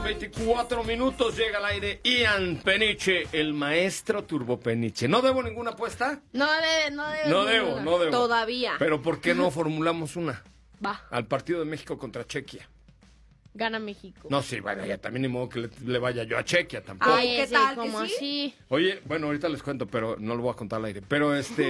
24 minutos, llega al aire Ian Peniche, el maestro Turbo Peniche. ¿No debo ninguna apuesta? No debo. Todavía. Pero ¿por qué no formulamos una? Va, Al partido de México contra Chequia. gana México. No, sí, bueno, ya también ni modo que le vaya yo a Chequia tampoco. Ay, ¿qué tal? Como ¿Que sí? así. Oye, bueno, ahorita les cuento, pero no lo voy a contar al aire. Pero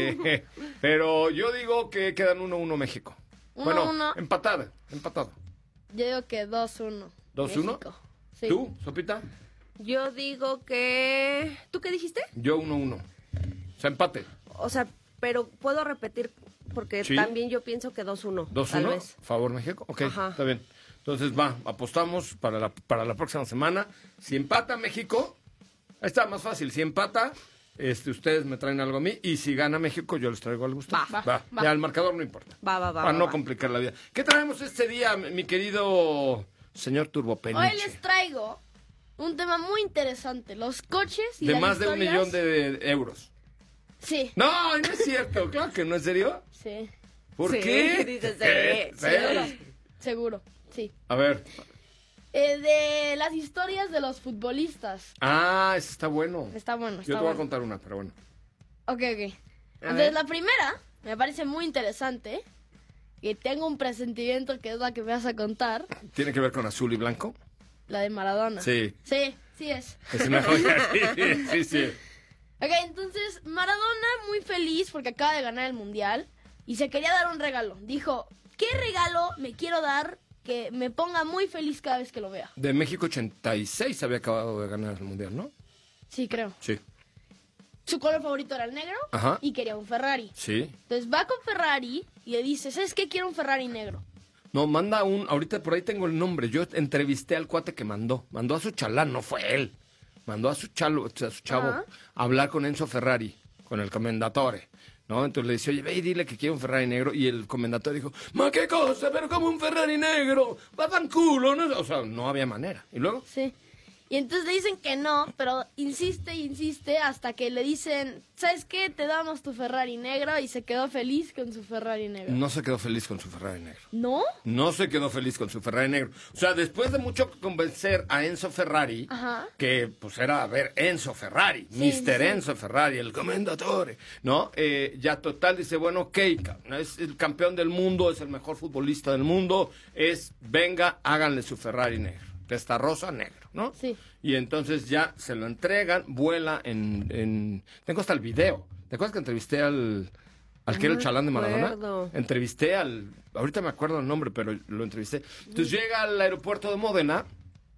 pero yo digo que quedan 1-1 México. 1-1. Bueno, empatado. Yo digo que 2-1. 2-1. México. Sí. ¿Tú, Sopita? Yo digo que... ¿Tú qué dijiste? Yo 1-1. O sea, empate. O sea, pero puedo repetir porque Sí. también yo pienso que 2-1. Tal 2-1, vez. favor México. Ok, Ajá. está bien. Entonces apostamos para la próxima semana. Si empata México, ahí está más fácil. Si empata, ustedes me traen algo a mí. Y si gana México, yo les traigo algo a ustedes. Va. Ya, el marcador no importa. Va. Para no complicar la vida. ¿Qué traemos este día, mi querido señor Turbo Peniche? Hoy les traigo un tema muy interesante. Los coches y De las más de 1 historias. millón de euros. Sí, No, no es cierto. Claro que no, ¿en serio? sí. ¿Por Sí, qué? dices, ¿Qué? sí, ¿Serio? Seguro, sí. A ver. De las historias de los futbolistas. Ese está bueno. Está bueno, Yo está te voy a bueno. contar una, pero bueno. Ok. A Entonces, ver. la primera me parece muy interesante. Y tengo un presentimiento que es la que me vas a contar. ¿Tiene que ver con azul y blanco? La de Maradona. Sí. Sí es. Es una joya. Sí. Ok, entonces Maradona muy feliz porque acaba de ganar el Mundial y se quería dar un regalo. Dijo, ¿qué regalo me quiero dar que me ponga muy feliz cada vez que lo vea? De México 86 había acabado de ganar el Mundial, ¿no? Sí, creo. Sí. Su color favorito era el negro Ajá. y quería un Ferrari. Sí. Entonces va con Ferrari y le dice, ¿sabes qué? Quiero un Ferrari negro. No, manda ahorita por ahí tengo el nombre. Yo entrevisté al cuate que mandó. Mandó a su chalán, no fue él. Mandó a su chavo Ajá. a hablar con Enzo Ferrari, con el comendatore, ¿no? Entonces le dice, oye, ve y dile que quiere un Ferrari negro. Y el comendatore dijo, ma, ¿qué cosa? Pero como un Ferrari negro, va tan culo, ¿no? O sea, no había manera. ¿Y luego? Sí. Y entonces le dicen que no, pero insiste hasta que le dicen, ¿sabes qué? Te damos tu Ferrari negro y se quedó feliz con su Ferrari negro. No se quedó feliz con su Ferrari negro. ¿No? No se quedó feliz con su Ferrari negro. O sea, después de mucho convencer a Enzo Ferrari, Ajá. que pues era, a ver, Enzo Ferrari, Sí, Mr. sí. Enzo Ferrari, el comendatore, ¿no? Ya total dice, bueno, ok, es el campeón del mundo, es el mejor futbolista del mundo, venga, háganle su Ferrari negro. Testa rosa, negro, ¿no? Sí. Y entonces ya se lo entregan, vuela Tengo hasta el video. ¿Te acuerdas que entrevisté al que era el chalán de Maradona? acuerdo. Entrevisté ahorita me acuerdo el nombre, pero lo entrevisté. Entonces llega al aeropuerto de Módena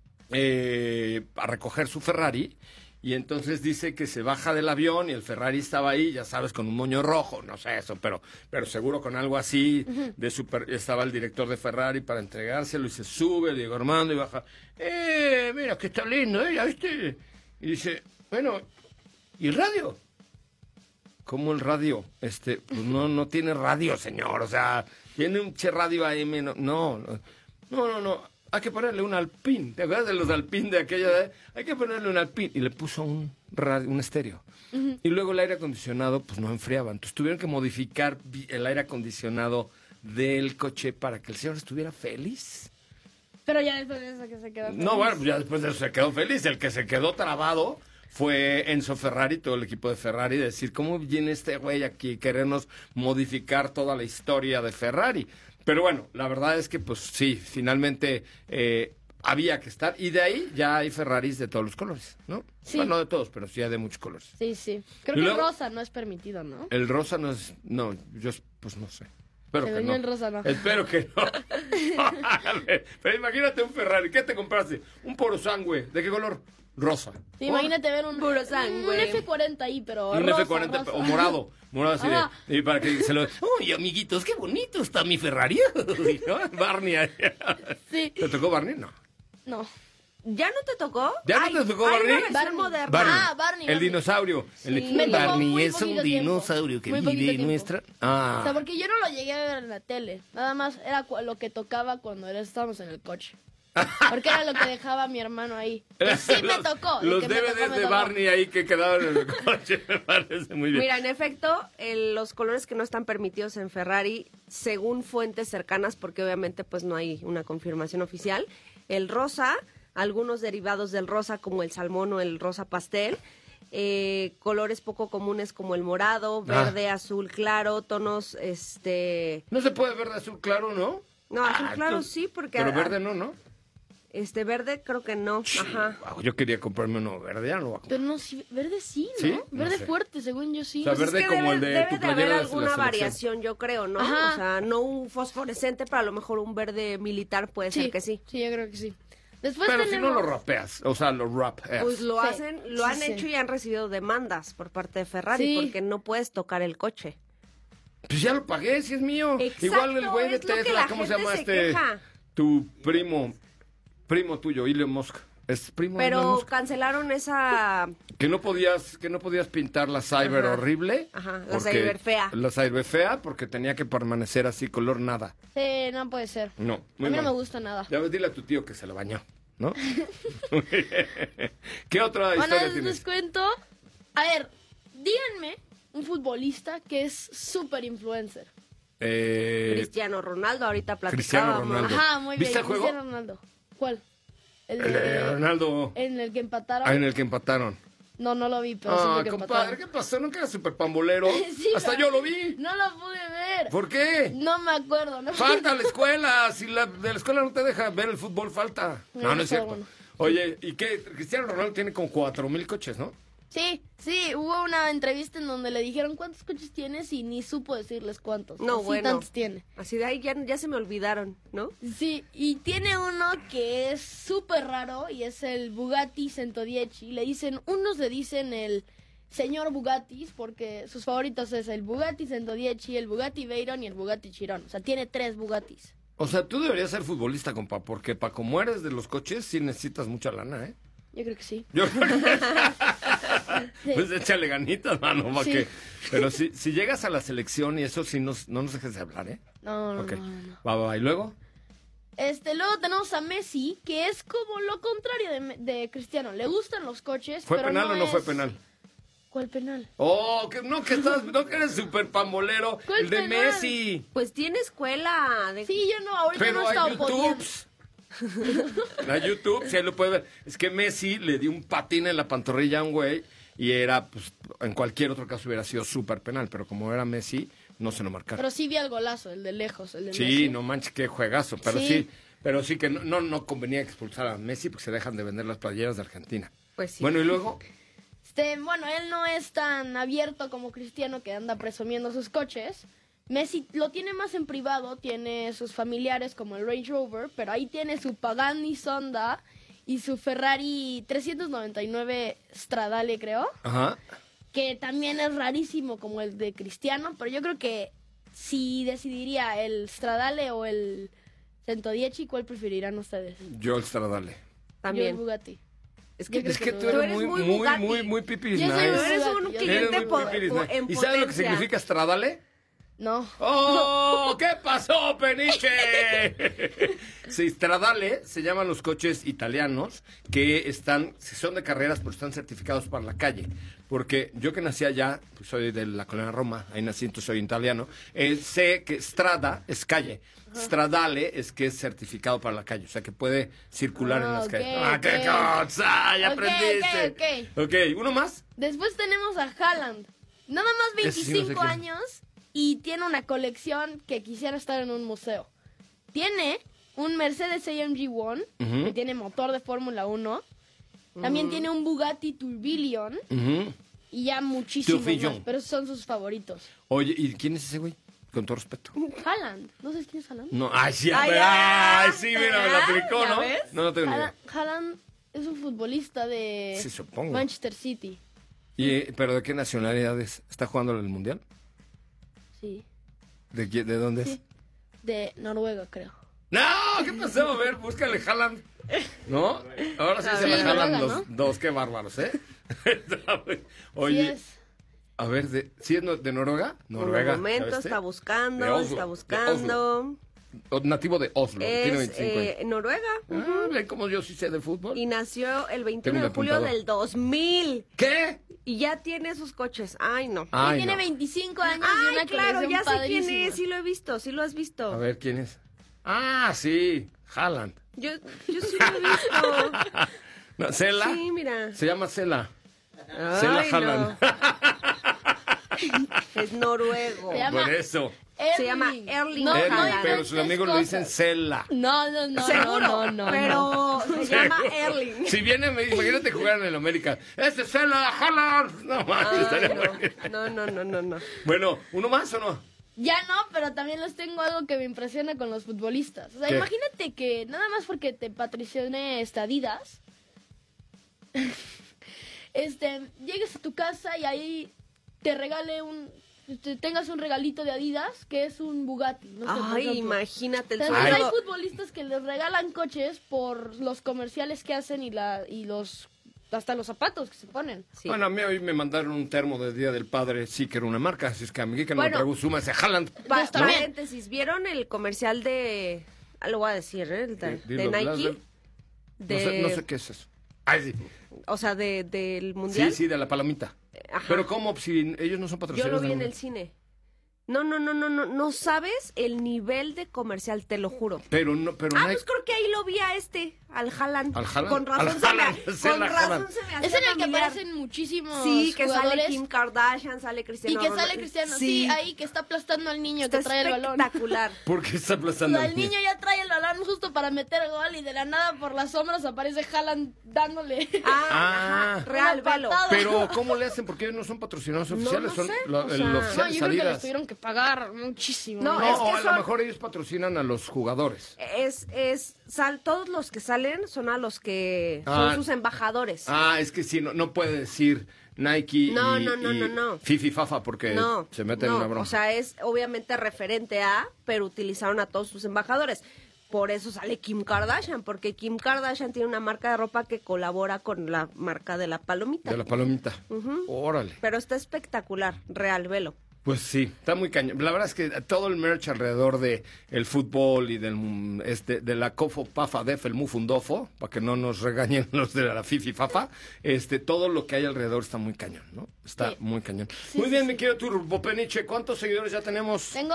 a recoger su Ferrari y entonces dice que se baja del avión y el Ferrari estaba ahí, ya sabes, con un moño rojo, no sé eso, pero seguro con algo así, estaba el director de Ferrari para entregárselo y se sube, Diego Armando, y baja, mira que está lindo, ¿ya viste? Y dice, bueno, ¿y el radio? ¿Cómo el radio? Pues no tiene radio, señor, o sea, tiene un radio AM, no, hay que ponerle un Alpine, ¿te acuerdas de los Alpine de aquella edad? Hay que ponerle un Alpine, y le puso un estéreo, y luego el aire acondicionado, pues no enfriaba, entonces tuvieron que modificar el aire acondicionado del coche para que el señor estuviera feliz. Pero ya después de eso que se quedó feliz. No, bueno, ya después de eso se quedó feliz. El que se quedó trabado fue Enzo Ferrari, todo el equipo de Ferrari, decir, ¿cómo viene este güey aquí querernos modificar toda la historia de Ferrari? Pero bueno, la verdad es que, pues sí, finalmente había que estar. Y de ahí ya hay Ferraris de todos los colores, ¿no? Sí. Bueno, no de todos, pero sí hay de muchos colores. Sí. Creo ¿Y que el luego? rosa no es permitido, ¿no? El rosa no es... No, yo pues no sé. Espero que Según no. yo el rosa no. Espero que no. A ver, pero imagínate un Ferrari. ¿Qué te compraste? Un Puro Sangue. ¿De qué color? Rosa. Sí, imagínate ver un Puro sangre. un F40 ahí, pero Un rosa, F40 rosa. o morado. Morado así Ajá. de... Y para que se lo... ¡Uy, amiguitos, qué bonito está mi Ferrari! ¿No? Barney. Sí. ¿Te tocó Barney? No. No. ¿Ya no te tocó? ¿Ya no te tocó hay Barney? una versión Barney. moderna. Barney. El dinosaurio. Sí. Me tocó Barney muy es un poquito tiempo. dinosaurio que Muy vive poquito en tiempo. nuestra... O sea, porque yo no lo llegué a ver en la tele. Nada más era lo que tocaba cuando estábamos en el coche. Porque era lo que dejaba mi hermano ahí. Que sí me tocó. Los que me tocó, DVDs me de tocó. Barney ahí que quedaban en el coche. Me parece muy bien. Mira, en efecto, los colores que no están permitidos en Ferrari, según fuentes cercanas, porque obviamente pues no hay una confirmación oficial, el rosa, algunos derivados del rosa como el salmón o el rosa pastel, colores poco comunes como el morado, verde, azul claro, tonos No se puede verde azul claro, ¿no? No, azul claro entonces- sí, porque Pero verde no. verde creo que no. Ajá. Wow, yo quería comprarme uno verde, ya no lo voy a comprar. Pero no, sí, verde sí, ¿no? ¿Sí? No Verde sé. fuerte, según yo sí. O sea, Pues es verde que como el de debe tu de playera haber de la alguna selección. variación, yo creo, ¿no? Ajá. O sea, no un fosforescente, pero a lo mejor un verde militar puede ser que sí. Sí, yo creo que sí. Después Pero si tenemos... no lo rapeas, o sea, lo rapeas. Pues lo Sí. hacen, lo Sí, han sí. hecho y han recibido demandas por parte de Ferrari Sí. porque no puedes tocar el coche. Pues ya lo pagué, si es mío. Exacto, Igual el güey de es lo que Tesla, la ¿cómo se gente llama se queja. Tu primo tuyo, Elon Musk. Es primo de Elon Pero Musk. cancelaron esa... Que no podías pintar la Cyber Ajá. horrible. Ajá, la porque- Cyber fea. La Cyber fea porque tenía que permanecer así, color nada. Sí, no puede ser. No, A muy mí no mal. me gusta nada. Ya ves, dile a tu tío que se lo bañó, ¿no? ¿Qué otra Bueno, historia les tienes? cuento. A ver, díganme un futbolista que es súper influencer. Cristiano Ronaldo, ahorita Cristiano platicábamos. Ronaldo. Ajá, muy bien. ¿Viste el juego? Cristiano Ronaldo. ¿Cuál? El El de Ronaldo. En el que empataron. En el que empataron. No, no lo vi, pero sí Ah, vi que compadre, empataron. ¿qué pasó? ¿Nunca era súper pambolero? Sí, Hasta pero- yo lo vi. No lo pude ver. ¿Por qué? No me acuerdo. No Falta la escuela. Si de la escuela no te deja ver el fútbol, falta. No, no es está cierto. bueno. Oye, ¿y qué? Cristiano Ronaldo tiene como 4,000 coches, ¿no? Sí, hubo una entrevista en donde le dijeron cuántos coches tienes y ni supo decirles cuántos. No, Así bueno. tantos tiene. Así de ahí ya se me olvidaron, ¿no? Sí, y tiene uno que es súper raro y es el Bugatti 110. Unos le dicen el señor Bugatti porque sus favoritos es el Bugatti 110, el Bugatti Veyron y el Bugatti Chiron. O sea, tiene 3 Bugattis. O sea, tú deberías ser futbolista, compa, porque para como eres de los coches sí necesitas mucha lana, ¿eh? Yo creo que sí. Yo Pues échale ganitas, mano, para Sí. que... Pero si llegas a la selección y eso sí no nos dejes de hablar, ¿eh? No. Ok. Va. ¿Y luego? Luego tenemos a Messi, que es como lo contrario de Cristiano. Le gustan los coches, ¿Fue pero penal no o no fue es- penal? ¿Cuál penal? Oh, que eres súper pambolero. ¿Cuál El de penal? Messi. Pues tiene escuela. Sí, yo no, ahorita Pero no hay está YouTube. poniendo. A YouTube, si ahí lo puede ver. Es que Messi le dio un patín en la pantorrilla a un güey y era, pues, en cualquier otro caso hubiera sido súper penal, pero como era Messi, no se lo marcaron. Pero sí vi el golazo, el de lejos, el de Sí, Messi. no manches, qué juegazo, pero Sí. sí. Pero sí que no convenía expulsar a Messi porque se dejan de vender las playeras de Argentina. Pues sí. Bueno, y luego, Bueno, él no es tan abierto como Cristiano que anda presumiendo sus coches. Messi lo tiene más en privado, tiene sus familiares como el Range Rover, pero ahí tiene su Pagani Sonda y su Ferrari 399 Stradale, creo, ajá, que también es rarísimo como el de Cristiano, pero yo creo que si decidiría el Stradale o el 110, ¿cuál preferirán ustedes? yo el Stradale. Yo el También. Bugatti. Es Yo que, creo Es que no. tú eres eres muy, muy muy, Bugatti. muy, muy pipis Yo soy nice. Tú eres un Bugatti, cliente Eres muy pipis nice. en ¿Y sabes lo que potencia. significa Stradale? No. ¡Oh! ¿Qué pasó, Peniche? Sí, Stradale se llaman los coches italianos que si son de carreras, pero están certificados para la calle. Porque yo que nací allá, pues soy de la colonia Roma, ahí nací, entonces soy italiano, sé que Strada es calle. Stradale es que es certificado para la calle, o sea que puede circular en las ok, calles. ¡Ah, qué ok. cosa! ¡Ya Ok, aprendiste! Ok, ¿uno más? Después tenemos a Haaland. Nada más Ese sí no sé 25 quién. años y tiene una colección que quisiera estar en un museo. Tiene un Mercedes AMG One, Ujú. que tiene motor de Fórmula 1. También tiene un Bugatti Tourbillon Ujú. y ya muchísimos Tourbillon. más, pero esos son sus favoritos. Oye, ¿y quién es ese güey? Con todo respeto. Haaland, ¿no sabes quién es Haaland? No, ay, sí, Ay, ay, ya. sí, mira, me la aplicó, ¿Ya ¿no? ves? No tengo ni idea. Haaland es un futbolista de Sí, supongo. Manchester City. ¿Pero de qué nacionalidad es? ¿Está jugando en el Mundial? Sí, ¿De dónde es? sí. De Noruega, creo. ¡No! ¿Qué pasó? A ver, búscale Haaland. ¿No? Ahora sí A se ver, la jalan Noruega, los dos, qué bárbaros, ¿eh? Sí Oye, es. a ver, ¿sí es de Noruega? Por Noruega. el momento ¿ya viste? está De buscando, Oslo, está de buscando. Nativo de Oslo, tiene Es 25 años. Noruega. Ah, ¿ven cómo yo sí sé de fútbol? Y nació el 21 Tengo de un julio apuntador. del 2000. ¿Qué? Y ya tiene sus coches. Ay, no. Y Ay, tiene no. 25 años y Ay, una claro, colección ya sé quién padrísima. es. Sí lo he visto, sí lo has visto. A ver, ¿quién es? Ah, sí, Haaland. Yo sí lo he visto. No, ¿Cela? Sí, mira. Se llama Cela. Ay, Cela Haaland. no. Es noruego. Se llama Por eso. Se llama Erling No, Erling, Haaland. pero sus amigos le dicen Cela. No. Seguro, no. pero se llama Erling. Si viene, imagínate jugar en el América. ¡Este es Cela Haaland! No mames, estaría bueno. No. Bueno, ¿uno más o no? Ya no, pero también les tengo algo que me impresiona con los futbolistas. O sea, ¿Qué? imagínate que nada más porque te patrocione Adidas, llegues a tu casa y ahí te regale tengas un regalito de Adidas que es un Bugatti. No sé, por Ay, ejemplo. imagínate el Entonces, hay sueldo. futbolistas que les regalan coches por los comerciales que hacen y los hasta los zapatos que se ponen. Sí. Bueno, a mí hoy me mandaron un termo del Día del Padre, sí que era una marca, así es que a mí que no me Bueno. traigo suma ese Haaland. Paréntesis, ¿vieron el comercial de... lo voy a decir, ¿eh? De Dilo, Nike. No sé qué es eso. Ay, sí. O sea, del mundial. Sí, de la palomita. Ajá. Pero ¿cómo? Si ellos no son Yo patrocinadores. lo vi en el cine. No sabes el nivel de comercial, te lo juro. Pero Nike... Pues creo que ahí lo vi al Haaland. ¿Al Haaland? Con razón, Al se, Haaland, me, sí, con la razón Haaland. se me hacía Es en el que familiar. aparecen muchísimos Sí, que jugadores. sale Kim Kardashian, sale Cristiano Y que Ronaldo. sale Cristiano, sí, ahí que está aplastando al niño Está que trae el balón. espectacular. ¿Por qué está O aplastando sea, al el niño ya trae el balón justo para meter gol y de la nada por las sombras aparece Haaland dándole. Ah. Real, Una velo. patada. Pero ¿cómo le hacen? Porque ellos no son patrocinadores oficiales, no son sé, lo- o sea, el no, oficial No, de yo creo que les salidas. tuvieron que pagar muchísimo. No, No, es que a lo son- mejor ellos patrocinan a los jugadores. Todos los que salen son a los que Ah. son sus embajadores. Es que sí, no puede decir Nike No, y, no. Fifi Fafa porque No, se meten en una broma. O sea, es obviamente referente a, pero utilizaron a todos sus embajadores. Por eso sale Kim Kardashian, porque Kim Kardashian tiene una marca de ropa que colabora con la marca de la palomita. De la palomita. Órale. Pero está espectacular, real, velo. Pues sí, está muy cañón. La verdad es que todo el merch alrededor de el fútbol y de la Cofo Pafa Def, el Mufundofo, para que no nos regañen los de la Fifi Fafa, todo lo que hay alrededor está muy cañón, ¿no? Está Sí. muy cañón. Sí, Muy bien, sí, mi querido Turbo Peniche, ¿cuántos seguidores ya tenemos? Tengo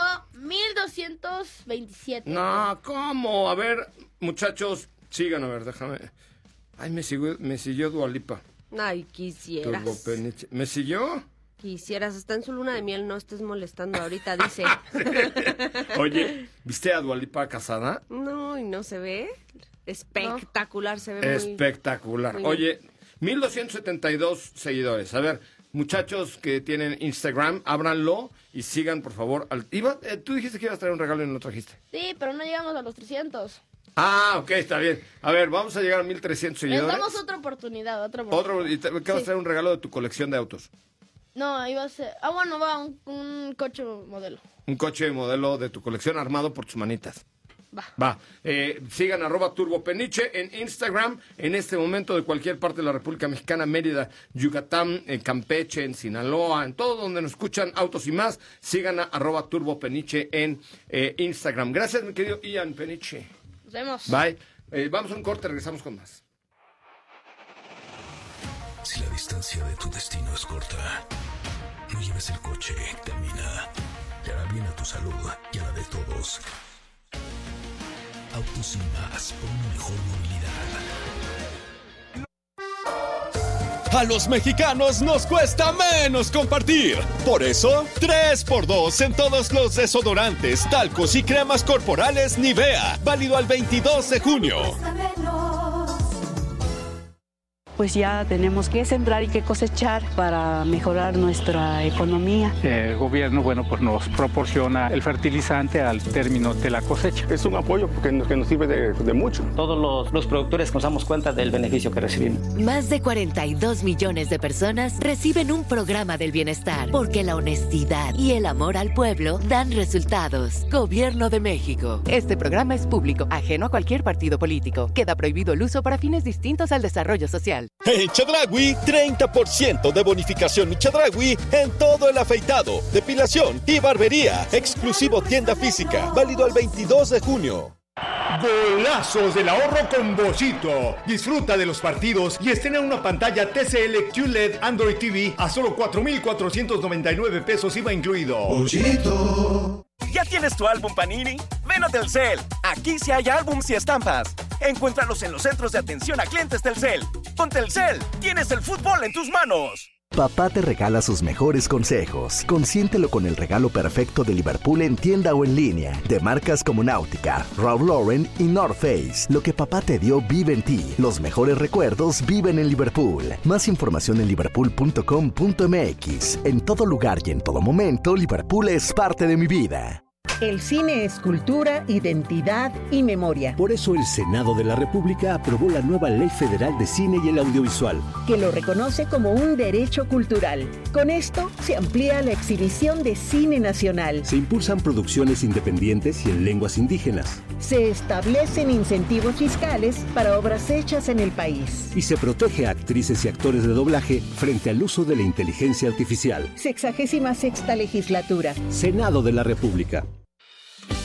1227. No, ¿cómo? A ver, muchachos, sigan, a ver, déjame. Ay, me siguió Dua Lipa. Ay, quisieras. Turbo Peniche. ¿Me siguió? Quisieras, está en su luna de miel, no estés molestando ahorita, dice. Oye, ¿viste a Dua Lipa casada? No, y no se ve. Espectacular, se ve muy... Espectacular. muy bien. Oye, 1272 seguidores. A ver, muchachos que tienen Instagram, ábranlo y sigan, por favor. Tú dijiste que ibas a traer un regalo y no lo trajiste. Sí, pero no llegamos a los 300. Ok, está bien. A ver, vamos a llegar a 1300 Les seguidores. damos otra oportunidad, ¿qué ¿Qué vas a traer un regalo de tu colección de autos? No, iba a ser... bueno, va, un coche modelo. Un coche modelo de tu colección armado por tus manitas. Va. Sigan @turbopeniche en Instagram en este momento de cualquier parte de la República Mexicana, Mérida, Yucatán, en Campeche, en Sinaloa, en todo donde nos escuchan autos y más. Sigan a @turbopeniche en Instagram. Gracias, mi querido Ian Peniche. Nos vemos. Bye. Vamos a un corte, regresamos con más. Si la distancia de tu destino es corta, no lleves el coche, camina. Le hará bien a tu salud y a la de todos. Autos y más, por una mejor movilidad. A los mexicanos nos cuesta menos compartir. Por eso, 3x2 en todos los desodorantes, talcos y cremas corporales Nivea. Válido al 22 de junio. Pues ya tenemos que sembrar y que cosechar para mejorar nuestra economía. El gobierno, pues nos proporciona el fertilizante al término de la cosecha. Es un apoyo que nos sirve de mucho. Todos los productores nos damos cuenta del beneficio que recibimos. Más de 42 millones de personas reciben un programa del bienestar, porque la honestidad y el amor al pueblo dan resultados. Gobierno de México. Este programa es público, ajeno a cualquier partido político. Queda prohibido el uso para fines distintos al desarrollo social. En Chedraui, 30% de bonificación Chedraui en todo el afeitado, depilación y barbería. Exclusivo tienda física, válido al 22 de junio. Golazos del ahorro con Bollito. Disfruta de los partidos y estrena una pantalla TCL QLED Android TV a solo 4,499 pesos IVA incluido. Bollito. ¿Ya tienes tu álbum Panini? Ven a Telcel. Aquí sí hay álbums y estampas. Encuéntralos en los centros de atención a clientes Telcel. Con Telcel, tienes el fútbol en tus manos. Papá te regala sus mejores consejos. Consiéntelo con el regalo perfecto de Liverpool en tienda o en línea. De marcas como Náutica, Ralph Lauren y North Face. Lo que papá te dio vive en ti. Los mejores recuerdos viven en Liverpool. Más información en liverpool.com.mx. En todo lugar y en todo momento, Liverpool es parte de mi vida. El cine es cultura, identidad y memoria. Por eso el Senado de la República aprobó la nueva Ley Federal de Cine y el Audiovisual, que lo reconoce como un derecho cultural. Con esto se amplía la exhibición de cine nacional. Se impulsan producciones independientes y en lenguas indígenas. Se establecen incentivos fiscales para obras hechas en el país. Y se protege a actrices y actores de doblaje frente al uso de la inteligencia artificial. 66ª legislatura. Senado de la República.